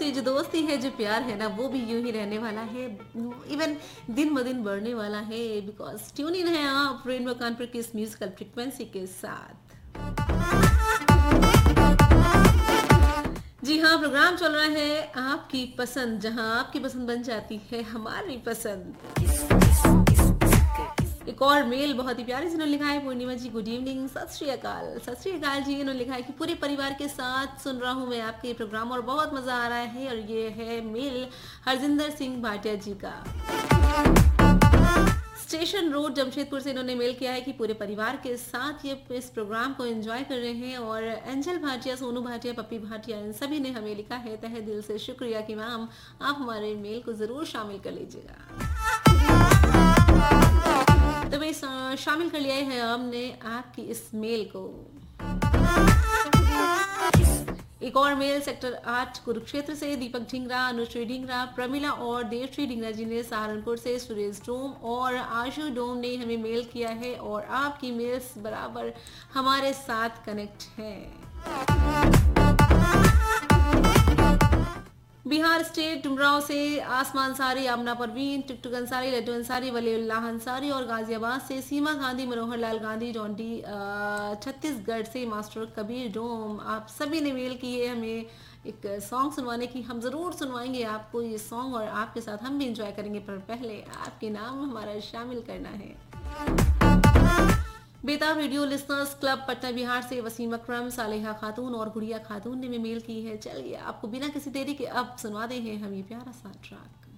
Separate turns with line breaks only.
से जो दोस्ती है, जो प्यार है ना, वो भी यूं ही रहने वाला है, इवन दिन ब दिन बढ़ने वाला है। बिकॉज ट्यून इन है आप रेनबो कानपुर की इस म्यूजिकल फ्रिक्वेंसी के साथ। जी हाँ, प्रोग्राम चल रहा है आपकी पसंद, जहां आपकी पसंद बन जाती है हमारी पसंद। एक और मेल बहुत ही प्यारी जिन्होंने लिखा है, पूर्णिमा जी गुड इवनिंग, सत श्री अकाल। सत श्री अकाल जी। इन्होंने लिखा है कि पूरे परिवार के साथ सुन रहा हूँ मैं आपके प्रोग्राम और बहुत मजा आ रहा है। और ये है मेल हरजिंदर सिंह भाटिया जी का, स्टेशन रोड जमशेदपुर से। इन्होंने मेल किया है कि पूरे परिवार के साथ ये इस प्रोग्राम को एंजॉय कर रहे हैं। और एंजल भाटिया, सोनू भाटिया, पप्पी भाटिया, इन सभी ने हमें लिखा है तहे दिल से शुक्रिया कि मैम आप हमारे मेल को जरूर शामिल कर लीजिएगा। तो भाई शामिल कर लिया है हमने आपकी इस मेल को। एक और मेल सेक्टर 8 कुरुक्षेत्र से दीपक ढिंगरा, अनुश्री ढिंगरा, प्रमिला और देवश्री ढिंगरा जी ने, सहारनपुर से सुरेश डोम और आशु डोम ने हमें मेल किया है। और आपकी मेल्स बराबर हमारे साथ कनेक्ट हैं। बिहार स्टेट डुमराव से आसमान अंसारी, आमना परवीन, टुकटुक अंसारी, लड्डू अंसारी, वलीउल्लाह अंसारी और गाजियाबाद से सीमा गांधी, मनोहर लाल गांधी, जॉन्डी छत्तीसगढ़ से मास्टर कबीर डोम, आप सभी ने मेल की है हमें एक सॉन्ग सुनवाने की। हम ज़रूर सुनवाएंगे आपको ये सॉन्ग और आपके साथ हम भी इंजॉय करेंगे, पर पहले आपके नाम हमारा शामिल करना है। बेताब radio listeners club Patna Bihar से वसीम अकरम, सालेहा खातून और गुड़िया खातून ने मेल की है। चलिए आपको बिना किसी देरी के अब सुनवा दे हैं हम ये प्यारा सा ट्रैक।